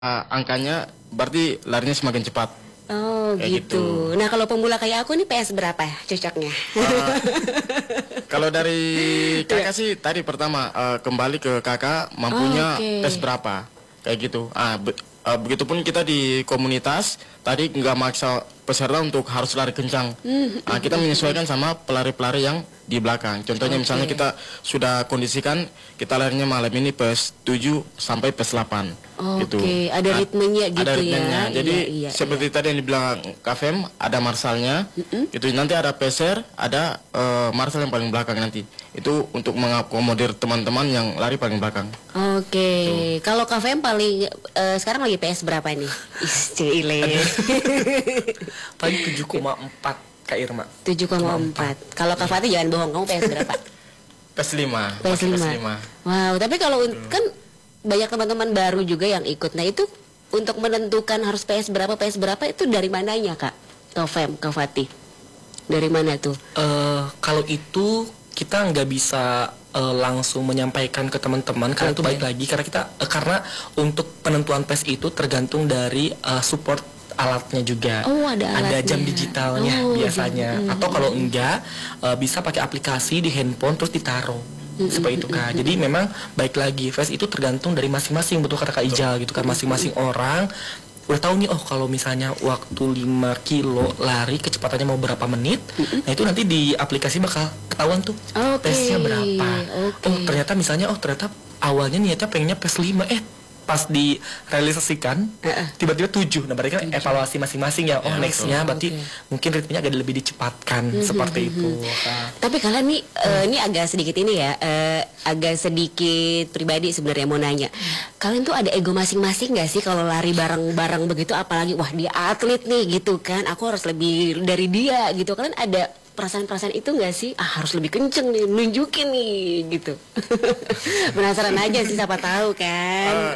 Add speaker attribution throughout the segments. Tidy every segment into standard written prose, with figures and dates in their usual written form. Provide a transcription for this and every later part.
Speaker 1: angkanya berarti larinya semakin cepat.
Speaker 2: Oh
Speaker 1: Kayak
Speaker 2: gitu. Nah kalau pemula kayak aku nih PS berapa cocoknya?
Speaker 1: Kalau dari kakak sih tadi pertama kembali ke kakak mampunya PS berapa kayak gitu. Begitupun kita di komunitas tadi nggak maksa peserta untuk harus lari kencang. Kita menyesuaikan sama pelari-pelari yang di belakang. Contohnya misalnya kita sudah kondisikan kita larinya malam ini PS 7 sampai PS 8 gitu.
Speaker 2: Ada ritmenya gitu
Speaker 1: ada ritmenya.
Speaker 2: ya.
Speaker 1: Jadi seperti tadi yang dibilang Kafem ada marsalnya. Itu nanti ada peser, ada marsal yang paling belakang nanti. Itu untuk mengakomodir teman-teman yang lari paling belakang.
Speaker 2: Kalau Kafem paling sekarang lagi PS berapa nih? Cile.
Speaker 3: Paling 7,4 Kak Irma.
Speaker 2: 7,4. Kalau Kak Fatih jangan bohong, kamu PS berapa?
Speaker 1: PS5.
Speaker 2: PS5. Wow, tapi kalau kan banyak teman-teman baru juga yang ikut. Nah, itu untuk menentukan harus PS berapa itu dari mananya, Kak? Kafem, Kak Fatih. Dari mana tuh?
Speaker 3: Kalau itu kita nggak bisa langsung menyampaikan ke teman-teman karena itu balik lagi karena untuk penentuan PES itu tergantung dari support alatnya juga. Ada jam digitalnya biasanya. Atau kalau enggak bisa pakai aplikasi di handphone terus ditaruh. Seperti itu Kak. Jadi memang baik lagi PES itu tergantung dari masing-masing, betul kata Kak Ijal gitu kan. Masing-masing orang udah tahu nih, oh kalau misalnya waktu 5 kilo lari kecepatannya mau berapa menit, nah itu nanti di aplikasi bakal ketahuan tuh PES-nya berapa. Oh ternyata misalnya, awalnya niatnya pengennya PES 5, pas direalisasikan tiba-tiba 7. Nah berarti kan evaluasi masing-masing ya. Oh nextnya berarti mungkin ritmenya agak lebih dicepatkan seperti itu.
Speaker 2: Tapi kalian nih ini agak sedikit ini ya, agak sedikit pribadi sebenarnya mau nanya. Kalian tuh ada ego masing-masing nggak sih kalau lari bareng-bareng begitu? Apalagi wah dia atlet nih gitu kan, aku harus lebih dari dia gitu. Kalian ada perasaan-perasaan itu nggak sih? Harus lebih kenceng nih, nunjukin nih gitu. Penasaran aja sih, siapa tahu kan.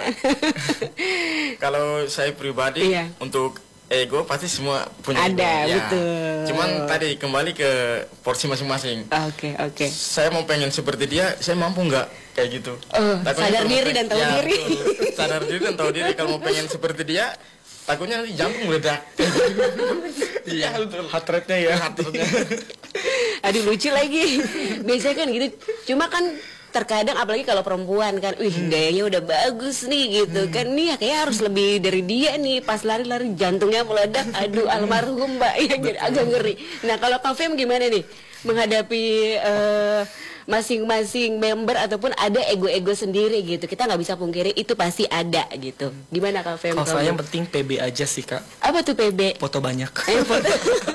Speaker 1: Kalau saya pribadi untuk ego pasti semua punya
Speaker 2: ada
Speaker 1: ego.
Speaker 2: Betul.
Speaker 1: Cuman tadi kembali ke porsi masing-masing.
Speaker 2: Oke.
Speaker 1: Saya mau pengen seperti dia, saya mampu nggak kayak gitu.
Speaker 2: Sadar diri dan tahu diri.
Speaker 1: Sadar diri dan tahu diri. Kalau mau pengen seperti dia, takutnya nanti jantung meledak. Iya betul.
Speaker 3: Heart rate-nya ya.
Speaker 2: Aduh lucu lagi. Biasanya kan gitu. Cuma kan terkadang apalagi kalau perempuan kan, gayanya udah bagus nih gitu kan, nih kayaknya harus lebih dari dia nih, pas lari-lari jantungnya meledak. Aduh almarhum Mbak ya, jadi agak ngeri. Nah kalau Kafem gimana nih menghadapi masing-masing member ataupun ada ego-ego sendiri gitu? Kita nggak bisa pungkiri itu pasti ada gitu. Gimana Kafem?
Speaker 3: Kalau saya yang penting PB aja sih Kak.
Speaker 2: Apa tuh PB?
Speaker 3: Foto banyak. Foto.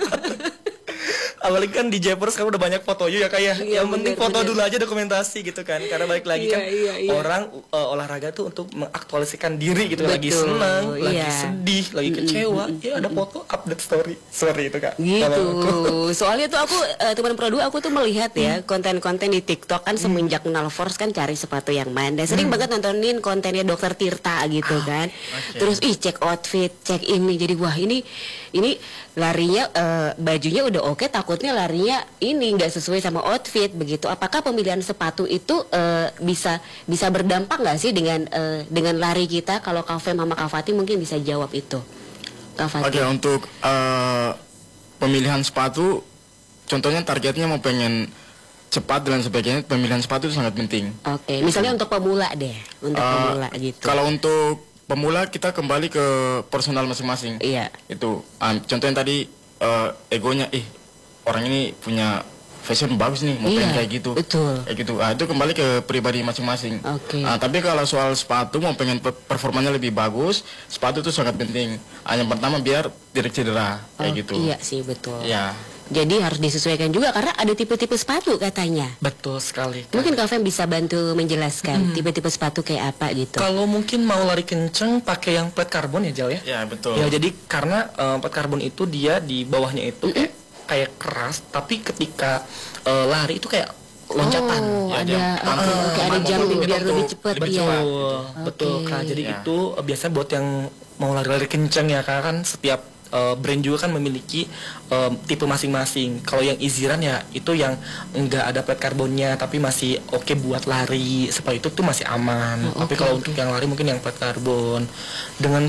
Speaker 3: Apalagi kan di Japers kan udah banyak foto ya Kak ya. Yang penting foto dulu aja, dokumentasi gitu kan. Karena balik lagi kan orang olahraga tuh untuk mengaktualisasikan diri gitu. Lagi senang, lagi sedih, lagi kecewa, ya ada foto update story itu Kak.
Speaker 2: Gitu. Soalnya tuh aku teman Pro 2 aku tuh melihat ya konten-konten di TikTok kan semenjak Nalforce kan cari sepatu yang mana. Sering banget nontonin kontennya Dokter Tirta gitu kan. Terus cek outfit, cek ini. Jadi wah ini larinya bajunya udah oke, takutnya larinya ini nggak sesuai sama outfit begitu. Apakah pemilihan sepatu itu bisa berdampak nggak sih dengan lari kita? Kalau Kafem sama Kak Fatih mungkin bisa jawab itu.
Speaker 1: Oke, untuk pemilihan sepatu, contohnya targetnya mau pengen cepat dan sebagainya, pemilihan sepatu itu sangat penting.
Speaker 2: Oke, misalnya untuk pemula deh, untuk pemula gitu.
Speaker 1: Kalau untuk pemula kita kembali ke personal masing-masing.
Speaker 2: Iya.
Speaker 1: Itu contohnya tadi egonya, orang ini punya fashion bagus nih, mau pengen kayak gitu.
Speaker 2: Betul.
Speaker 1: Kayak gitu. Itu kembali ke pribadi masing-masing. Tapi kalau soal sepatu mau pengen performanya lebih bagus, sepatu itu sangat penting. Yang pertama biar tidak cedera kayak gitu.
Speaker 2: Iya sih betul.
Speaker 1: Iya.
Speaker 2: Jadi harus disesuaikan juga karena ada tipe-tipe sepatu katanya.
Speaker 3: Betul sekali Kak.
Speaker 2: Mungkin Kak Fem bisa bantu menjelaskan tipe-tipe sepatu kayak apa gitu.
Speaker 3: Kalau mungkin mau lari kenceng pakai yang plat karbon ya Jal ya.
Speaker 1: Ya betul.
Speaker 3: Ya jadi karena plat karbon itu dia di bawahnya itu kayak keras, tapi ketika lari itu kayak loncatan.
Speaker 2: Ada jam biar lebih cepat ya.
Speaker 3: Betul Kak. Jadi itu biasanya buat yang mau lari-lari kenceng ya Kak, kan setiap brand juga kan memiliki tipe masing-masing. Kalau yang easy run ya itu yang enggak ada plat karbonnya tapi masih oke buat lari, seperti itu tuh masih aman. Tapi kalau untuk yang lari mungkin yang plat karbon. Dengan